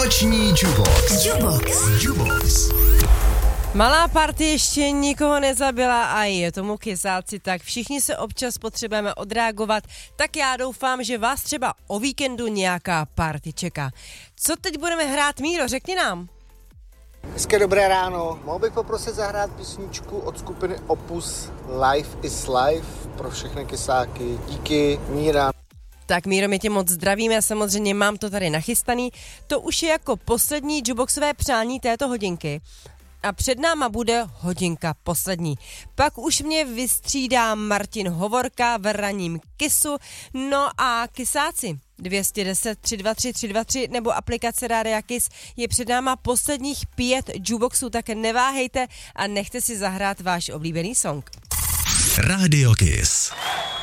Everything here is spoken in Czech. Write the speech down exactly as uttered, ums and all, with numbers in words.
Noční Jubox. Jubox. Jubox. Malá party ještě nikoho nezabila a je tomu kysáci, tak všichni se občas potřebujeme odreagovat, tak já doufám, že vás třeba o víkendu nějaká party čeká. Co teď budeme hrát, Míro, řekni nám. Hezké dobré ráno. Mohl bych poprosit zahrát písničku od skupiny Opus Life is Life pro všechny kysáky. Díky, Míra. Tak Míro, my tě moc zdravíme, samozřejmě mám to tady nachystaný. To už je jako poslední juboxové přání této hodinky. A před náma bude hodinka poslední. Pak už mě vystřídá Martin Hovorka v ranním Kisu. No a kysáci dvě stě deset tři dva tři tři dva tři nebo aplikace Rádia Kiss je před náma posledních pět juboxů, tak neváhejte a nechte si zahrát váš oblíbený song. Radio Kiss.